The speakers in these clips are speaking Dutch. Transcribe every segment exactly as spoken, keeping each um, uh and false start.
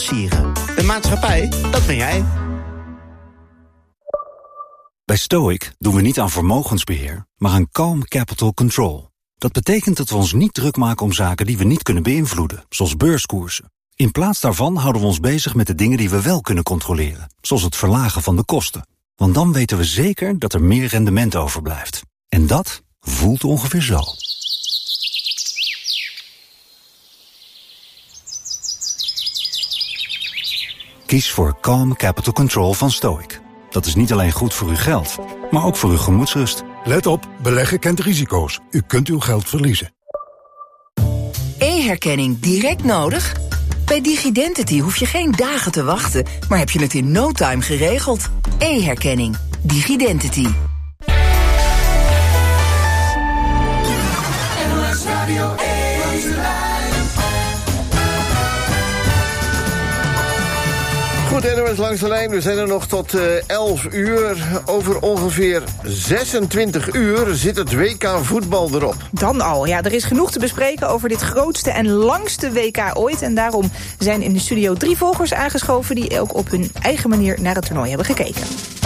financieren. De maatschappij, dat ben jij. Bij Stoic doen we niet aan vermogensbeheer, maar aan calm capital control. Dat betekent dat we ons niet druk maken om zaken die we niet kunnen beïnvloeden, zoals beurskoersen. In plaats daarvan houden we ons bezig met de dingen die we wel kunnen controleren, zoals het verlagen van de kosten. Want dan weten we zeker dat er meer rendement overblijft. En dat voelt ongeveer zo. Kies voor Calm Capital Control van Stoic. Dat is niet alleen goed voor uw geld, maar ook voor uw gemoedsrust. Let op, beleggen kent risico's. U kunt uw geld verliezen. E-herkenning direct nodig? Bij DigiDentity hoef je geen dagen te wachten, maar heb je het in no time geregeld. E-herkenning. DigiDentity. Goed, N O S langs de lijn. We zijn er nog tot uh, elf uur. Over ongeveer zesentwintig uur zit het W K voetbal erop. Dan al. Ja, er is genoeg te bespreken over dit grootste en langste W K ooit. En daarom zijn in de studio drie volgers aangeschoven die ook op hun eigen manier naar het toernooi hebben gekeken.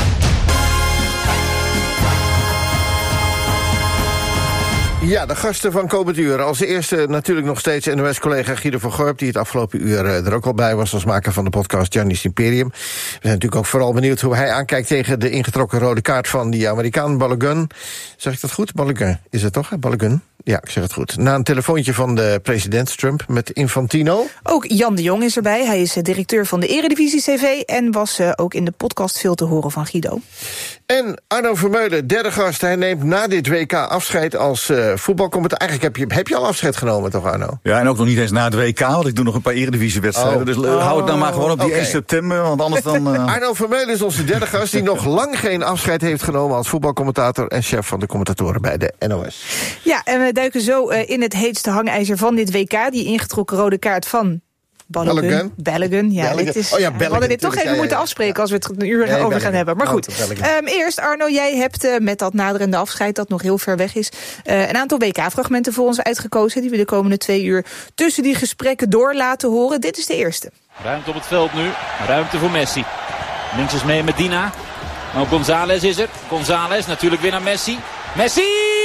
Ja, de gasten van komend uur. Als eerste natuurlijk nog steeds N O S-collega Guido van Gorp, die het afgelopen uur er ook al bij was als maker van de podcast Gianni's Imperium. We zijn natuurlijk ook vooral benieuwd hoe hij aankijkt tegen de ingetrokken rode kaart van die Amerikaan Balogun. Zeg ik dat goed? Balogun is het toch, hè? Balogun? Ja, ik zeg het goed. Na een telefoontje van de president Trump met Infantino. Ook Jan de Jong is erbij. Hij is directeur van de Eredivisie C V en was uh, ook in de podcast veel te horen van Guido. En Arno Vermeulen, derde gast. Hij neemt na dit W K afscheid als uh, voetbalcommentator. Eigenlijk heb je, heb je al afscheid genomen, toch, Arno? Ja, en ook nog niet eens na het W K, want ik doe nog een paar Eredivisiewedstrijden. Oh. Dus uh, hou het nou maar gewoon op die okay. eerste september, want anders dan... Uh... Arno Vermeulen is onze derde gast die nog lang geen afscheid heeft genomen als voetbalcommentator en chef van de commentatoren bij de N O S. Ja, en we duiken zo uh, in het heetste hangijzer van dit W K, die ingetrokken rode kaart van... Balogun. Balogun, ja. Balogun. Dit is, oh ja, we hadden dit toch even ja, ja, ja. moeten afspreken als we het een uur ja, over gaan hebben. Maar goed, um, eerst Arno, jij hebt uh, met dat naderende afscheid dat nog heel ver weg is, uh, een aantal W K-fragmenten voor ons uitgekozen die we de komende twee uur tussen die gesprekken door laten horen. Dit is de eerste. Ruimte op het veld nu, ruimte voor Messi. Links is mee Medina. Maar González is er. González natuurlijk weer naar Messi. Messi!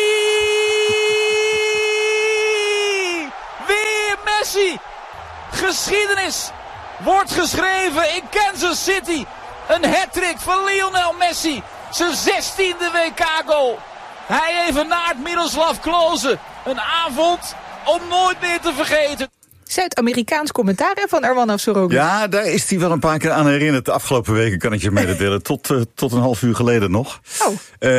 Weer Messi! Geschiedenis wordt geschreven in Kansas City. Een hat-trick van Lionel Messi. Zijn zestiende W K-goal. Hij evenaart Miroslav Klose. Een avond om nooit meer te vergeten. Zuid-Amerikaans commentaar van Arman Afsaroglu. Ja, daar is hij wel een paar keer aan herinnerd. De afgelopen weken kan ik je mededelen. tot, uh, tot een half uur geleden nog. Oh.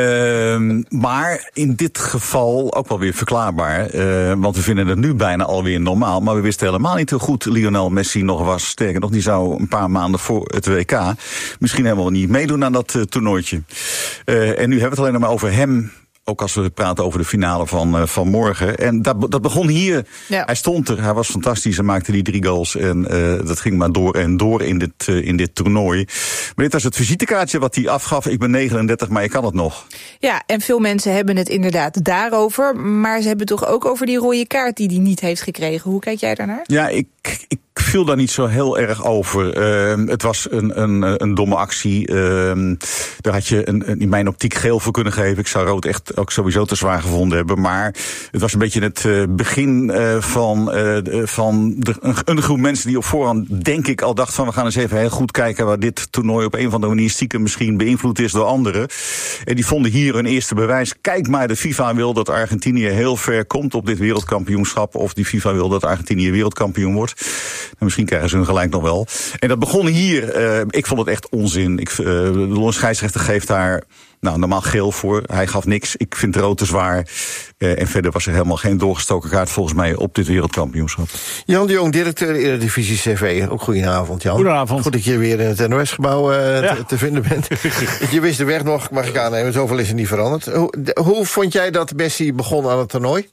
Uh, maar in dit geval ook wel weer verklaarbaar. Uh, want we vinden het nu bijna alweer normaal. Maar we wisten helemaal niet hoe goed Lionel Messi nog was. Sterker nog, die zou een paar maanden voor het W K misschien helemaal niet meedoen aan dat uh, toernooitje. Uh, en nu hebben we het alleen nog maar over hem. Ook als we praten over de finale van, uh, van morgen. En dat, dat begon hier. Ja. Hij stond er, hij was fantastisch. Hij maakte die drie goals. En uh, dat ging maar door en door in dit, uh, in dit toernooi. Maar dit was het visitekaartje wat hij afgaf. Ik ben negenendertig, maar ik kan het nog. Ja, en veel mensen hebben het inderdaad daarover. Maar ze hebben het toch ook over die rode kaart die hij niet heeft gekregen. Hoe kijk jij daarnaar? Ja, ik... ik Ik viel daar niet zo heel erg over. Uh, het was een, een, een domme actie. Uh, daar had je een, een, in mijn optiek geel voor kunnen geven. Ik zou rood echt ook sowieso te zwaar gevonden hebben. Maar het was een beetje het uh, begin uh, van, uh, van de, een, een groep mensen die op voorhand, denk ik, al dacht van we gaan eens even heel goed kijken waar dit toernooi op een of andere manier stiekem misschien beïnvloed is door anderen. En die vonden hier een eerste bewijs. Kijk maar, de FIFA wil dat Argentinië heel ver komt op dit wereldkampioenschap. Of die FIFA wil dat Argentinië wereldkampioen wordt. En misschien krijgen ze hun gelijk nog wel. En dat begon hier. Uh, ik vond het echt onzin. Ik, uh, de scheidsrechter geeft daar nou, normaal geel voor. Hij gaf niks. Ik vind rood te zwaar. Uh, en verder was er helemaal geen doorgestoken kaart volgens mij op dit wereldkampioenschap. Jan de Jong, directeur Eredivisie C V. Ook goedenavond, Jan. Goedenavond. Goed dat je weer in het N O S-gebouw uh, ja. te, te vinden bent. Je wist de weg nog, mag ik aannemen. Zoveel is er niet veranderd. Hoe, de, hoe vond jij dat Messi begon aan het toernooi?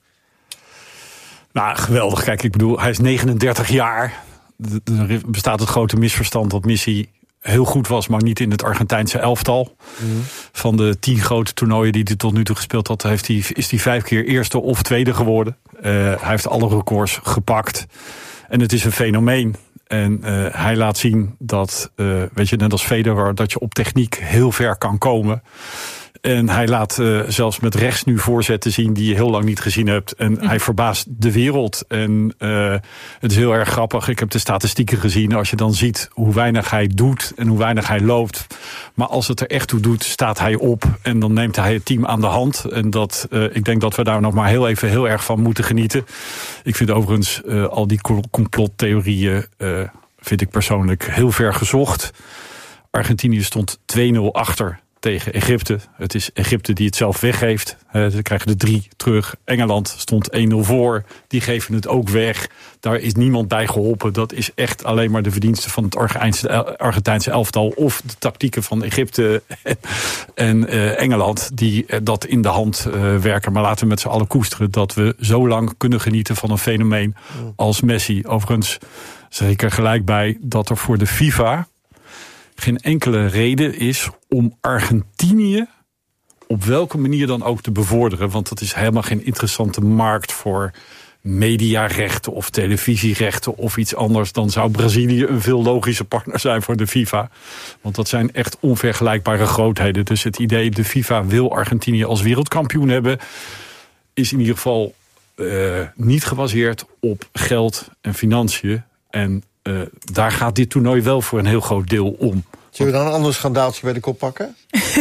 Nou, geweldig. Kijk, ik bedoel, hij is negenendertig jaar. Er bestaat het grote misverstand dat Messi heel goed was, maar niet in het Argentijnse elftal. Mm. Van de tien grote toernooien die hij tot nu toe gespeeld had, heeft hij, is hij vijf keer eerste of tweede geworden. Uh, hij heeft alle records gepakt. En het is een fenomeen. En uh, hij laat zien dat, uh, weet je, net als Federer, dat je op techniek heel ver kan komen. En hij laat uh, zelfs met rechts nu voorzetten zien die je heel lang niet gezien hebt. En mm. hij verbaast de wereld. En uh, het is heel erg grappig. Ik heb de statistieken gezien. Als je dan ziet hoe weinig hij doet en hoe weinig hij loopt. Maar als het er echt toe doet, staat hij op. En dan neemt hij het team aan de hand. En dat, uh, ik denk dat we daar nog maar heel even heel erg van moeten genieten. Ik vind overigens uh, al die complottheorieën uh, vind ik persoonlijk heel ver gezocht. Argentinië stond twee nul achter tegen Egypte. Het is Egypte die het zelf weggeeft. Uh, ze krijgen de drie terug. Engeland stond één nul voor. Die geven het ook weg. Daar is niemand bij geholpen. Dat is echt alleen maar de verdienste van het Argentijnse, Argentijnse elftal. Of de tactieken van Egypte en uh, Engeland. Die uh, dat in de hand uh, werken. Maar laten we met z'n allen koesteren dat we zo lang kunnen genieten van een fenomeen als Messi. Overigens zeg ik er gelijk bij dat er voor de FIFA geen enkele reden is om Argentinië op welke manier dan ook te bevorderen. Want dat is helemaal geen interessante markt voor mediarechten of televisierechten of iets anders. Dan zou Brazilië een veel logischer partner zijn voor de FIFA. Want dat zijn echt onvergelijkbare grootheden. Dus het idee, de FIFA wil Argentinië als wereldkampioen hebben, is in ieder geval uh, niet gebaseerd op geld en financiën. En uh, daar gaat dit toernooi wel voor een heel groot deel om. Zullen we dan een ander schandaaltje bij de kop pakken?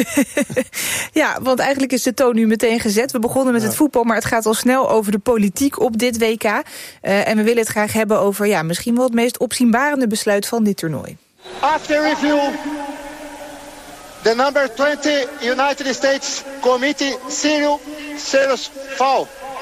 Ja, want eigenlijk is de toon nu meteen gezet. We begonnen met ja. het voetbal, maar het gaat al snel over de politiek op dit W K. Uh, en we willen het graag hebben over ja, misschien wel het meest opzienbarende besluit van dit toernooi. After review, the number twenty United States Committee serious, serious foul.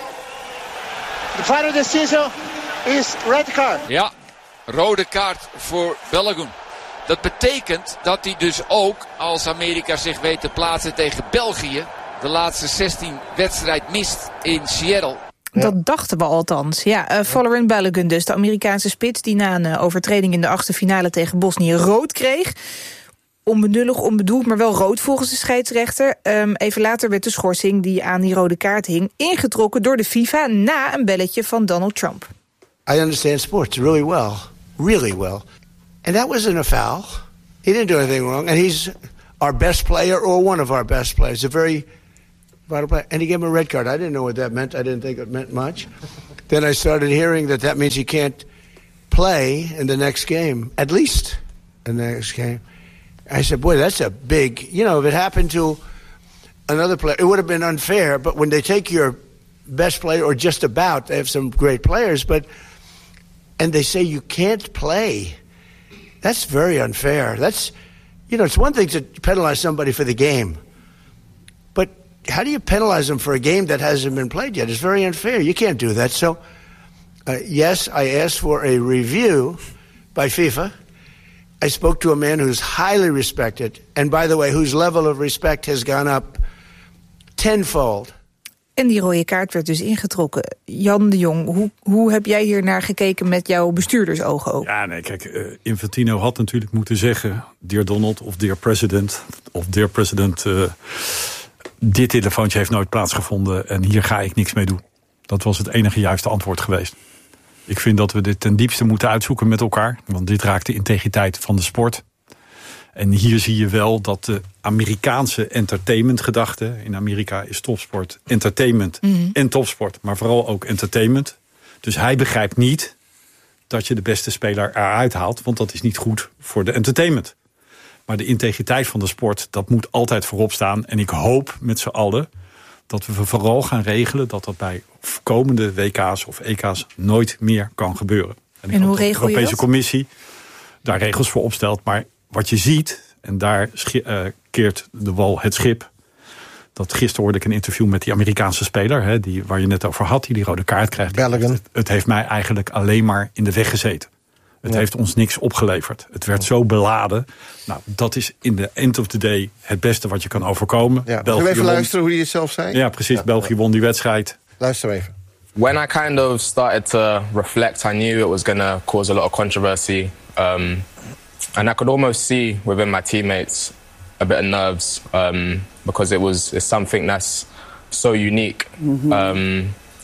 The final decision is red card. Ja, rode kaart voor Balogun. Dat betekent dat hij dus ook, als Amerika zich weet te plaatsen tegen België, de laatste zestien wedstrijd mist in Seattle. Ja. Dat dachten we althans. Ja, uh, Folarin Balogun dus, de Amerikaanse spits die na een uh, overtreding in de achtste finale tegen Bosnië rood kreeg. Onbenullig, onbedoeld, maar wel rood volgens de scheidsrechter. Um, even later werd de schorsing die aan die rode kaart hing ingetrokken door de FIFA na een belletje van Donald Trump. I understand sports really well, really well. And that wasn't a foul. He didn't do anything wrong. And he's our best player or one of our best players. A very vital player. And he gave him a red card. I didn't know what that meant. I didn't think it meant much. Then I started hearing that that means he can't play in the next game. At least in the next game. I said, boy, that's a big... You know, if it happened to another player, it would have been unfair. But when they take your best player or just about, they have some great players, but... And they say you can't play... That's very unfair. That's, you know, it's one thing to penalize somebody for the game. But how do you penalize them for a game that hasn't been played yet? It's very unfair. You can't do that. So, uh, yes, I asked for a review by FIFA. I spoke to a man who's highly respected. And by the way, whose level of respect has gone up tenfold. En die rode kaart werd dus ingetrokken. Jan de Jong, hoe, hoe heb jij hier naar gekeken met jouw bestuurdersogen ook? Ja, nee, kijk, uh, Infantino had natuurlijk moeten zeggen... Dear Donald of Dear President of Dear President... Uh, dit telefoontje heeft nooit plaatsgevonden en hier ga ik niks mee doen. Dat was het enige juiste antwoord geweest. Ik vind dat we dit ten diepste moeten uitzoeken met elkaar. Want dit raakt de integriteit van de sport. En hier zie je wel dat de Amerikaanse entertainmentgedachte... in Amerika is topsport entertainment mm-hmm. en topsport, maar vooral ook entertainment. Dus hij begrijpt niet dat je de beste speler eruit haalt... want dat is niet goed voor de entertainment. Maar de integriteit van de sport, dat moet altijd voorop staan. En ik hoop met z'n allen dat we vooral gaan regelen... dat dat bij komende W K's of E K's nooit meer kan gebeuren. En, en hoe regel je dat? De Europese Commissie daar regels voor opstelt, maar... Wat je ziet, en daar schi- uh, keert de wal het schip... dat gisteren hoorde ik een interview met die Amerikaanse speler... Hè, die, waar je net over had, die die rode kaart krijgt. Het, het heeft mij eigenlijk alleen maar in de weg gezeten. Het ja. heeft ons niks opgeleverd. Het werd zo beladen. Nou, dat is in de end of the day het beste wat je kan overkomen. Ja. Zullen we even won... luisteren hoe hij het zelf zei? Ja, precies. Ja. België won die wedstrijd. Luister even. When I kind of started to reflect, I knew it was going to cause a lot of controversy... Um, And I could almost see within my teammates a bit of nerves um, because it was it's something that's so unique. Mm-hmm. Um,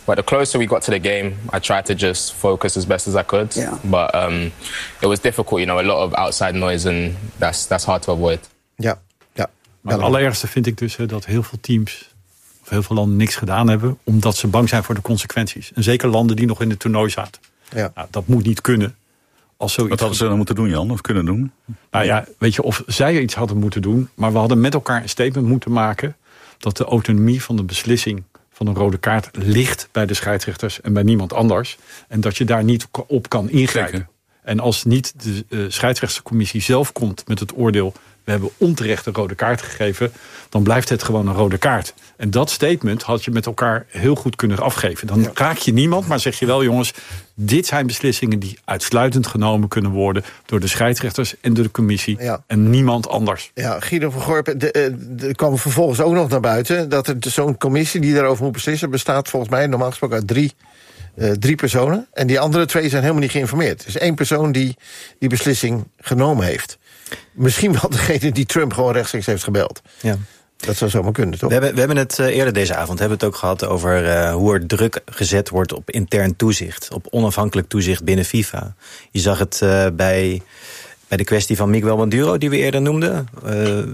But the closer we got to the game, I tried to just focus as best as I could. Yeah. But um, it was difficult, you know, a lot of outside noise, and that's that's hard to avoid. Ja, ja. Maar het allerergste vind ik dus dat heel veel teams of heel veel landen niks gedaan hebben, omdat ze bang zijn voor de consequenties. En zeker landen die nog in het toernooi zaten. Ja. Nou, dat moet niet kunnen. Als zoiets Wat hadden ze dan moeten doen, Jan? Of kunnen doen? Nou ja, weet je, of zij iets hadden moeten doen, maar we hadden met elkaar een statement moeten maken dat de autonomie van de beslissing van een rode kaart ligt bij de scheidsrechters en bij niemand anders. En dat je daar niet op kan ingrijpen. Zeker. En als niet de uh, scheidsrechtscommissie zelf komt met het oordeel, we hebben onterecht een rode kaart gegeven, dan blijft het gewoon een rode kaart. En dat statement had je met elkaar heel goed kunnen afgeven. Dan ja. raak je niemand, maar zeg je wel, jongens, dit zijn beslissingen die uitsluitend genomen kunnen worden door de scheidsrechters en door de commissie ja. en niemand anders. Ja, Guido van Gorp, er kwam vervolgens ook nog naar buiten dat er zo'n commissie die daarover moet beslissen bestaat volgens mij normaal gesproken uit drie, uh, drie personen. En die andere twee zijn helemaal niet geïnformeerd. Er is één persoon die die beslissing genomen heeft. Misschien wel degene die Trump gewoon rechtstreeks heeft gebeld. Ja. Dat zou zomaar kunnen, toch? We hebben, we hebben het uh, eerder deze avond hebben we het ook gehad over uh, hoe er druk gezet wordt op intern toezicht. Op onafhankelijk toezicht binnen FIFA. Je zag het uh, bij, bij de kwestie van Miguel Maduro, die we eerder noemden. Uh,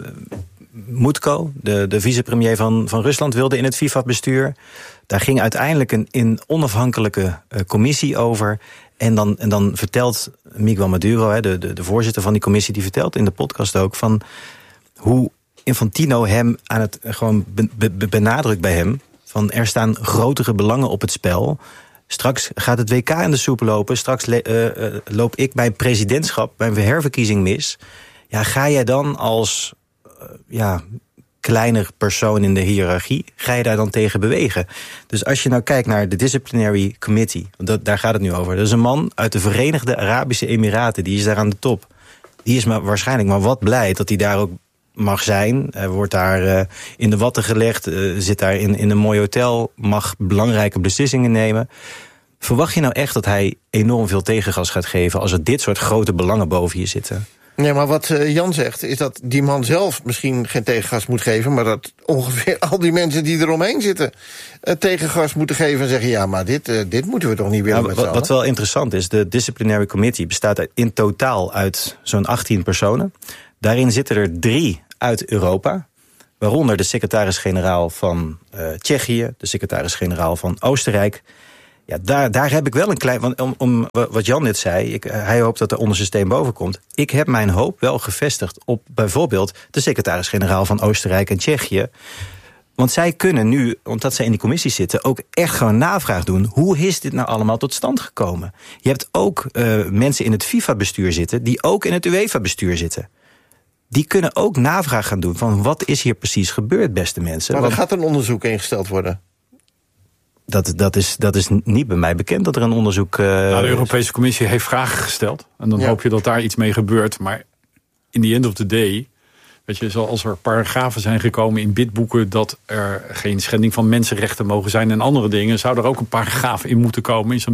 Mutko, de, de vicepremier van, van Rusland, wilde in het FIFA-bestuur. Daar ging uiteindelijk een, een onafhankelijke uh, commissie over. En dan, en dan vertelt Miguel Maduro, de, de, de voorzitter van die commissie, die vertelt in de podcast ook van hoe Infantino hem aan het gewoon be, be, benadrukt bij hem van er staan grotere belangen op het spel. Straks gaat het W K in de soep lopen. Straks le, uh, uh, loop ik mijn presidentschap, mijn herverkiezing mis. Ja, ga jij dan als uh, ja, kleiner persoon in de hiërarchie, ga je daar dan tegen bewegen? Dus als je nou kijkt naar de Disciplinary Committee, dat, daar gaat het nu over. Dat is een man uit de Verenigde Arabische Emiraten, die is daar aan de top. Die is maar waarschijnlijk maar wat blij dat hij daar ook mag zijn. Hij wordt daar uh, in de watten gelegd, uh, zit daar in, in een mooi hotel, mag belangrijke beslissingen nemen. Verwacht je nou echt dat hij enorm veel tegengas gaat geven als er dit soort grote belangen boven je zitten? Nee, maar wat uh, Jan zegt, is dat die man zelf misschien geen tegengas moet geven, maar dat ongeveer al die mensen die eromheen zitten uh, tegengas moeten geven en zeggen, ja, maar dit, uh, dit moeten we toch niet willen. Nou, wat, wat wel interessant is, de Disciplinary Committee bestaat uit, in totaal uit zo'n achttien personen. Daarin zitten er drie uit Europa, waaronder de secretaris-generaal van uh, Tsjechië, de secretaris-generaal van Oostenrijk. Ja, daar, daar heb ik wel een klein, want om, om wat Jan net zei, ik, hij hoopt dat er onder zijn steen boven komt. Ik heb mijn hoop wel gevestigd op bijvoorbeeld de secretaris-generaal van Oostenrijk en Tsjechië. Want zij kunnen nu, omdat zij in die commissie zitten, ook echt gewoon navraag doen. Hoe is dit nou allemaal tot stand gekomen? Je hebt ook uh, mensen in het FIFA-bestuur zitten die ook in het UEFA-bestuur zitten. Die kunnen ook navraag gaan doen van wat is hier precies gebeurd, beste mensen. Maar er Want gaat een onderzoek ingesteld worden. Dat, dat, is, dat is niet bij mij bekend dat er een onderzoek... Uh, nou, de Europese Commissie heeft vragen gesteld. En dan ja. hoop je dat daar iets mee gebeurt. Maar in the end of the day, weet je, zoals er paragrafen zijn gekomen in bidboeken dat er geen schending van mensenrechten mogen zijn en andere dingen, zou er ook een paragraaf in moeten komen in zo'n